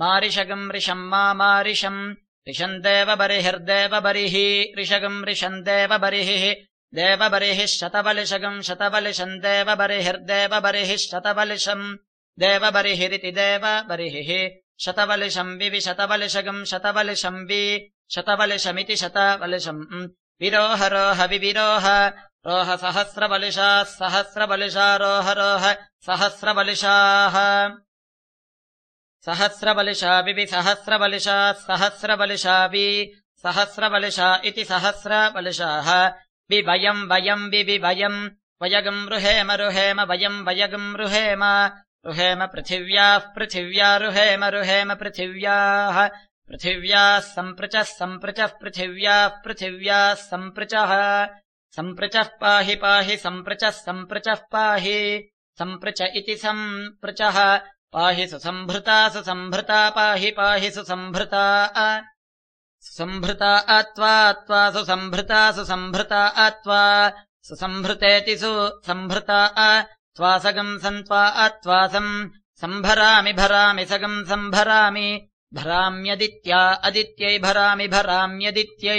मारिषगम् रिषम् मारिषम् रिषम् देवबरिहिर्देवबरिः रिषगम् रिषम् देवबरिः देवबरिः शतबलिषगम् शतबलिषम् देवबरिहिर्देवबरिः शतबलिषम् देवबरिहिरिति देवबरिः शतबलिषम् विशतबलिषगम् शतबलिषम् शतबलिषमिति शतबलिषम् विरोह विविरोह रोह सहस्रबलिषाः सहस्रबलिषा रोह सहस्रबलिषाः सहस्रबलिषा सहस्रबलिषाः सहस्रबलिषा सहस्रबलिषा इति सहस्रबलिषाः वयम् वयगम् रुहेम वयम् वयगम् रुहेम पृथिव्या रुहेम पृथिव्याः सम्पृचः पृथिव्याः सम्पृचः पाहि सम्पृचः पाहि सम्पृच इति सम्पृचः पाहि सुसम्भृता पाहि सुसम्भृता त्वा सुसम्भृता सुसम्भृतेति सुसम्भृता त्वासगम् सन्त्वासम् भरामि सगम् भराम्यदित्यै भराम्यदित्यै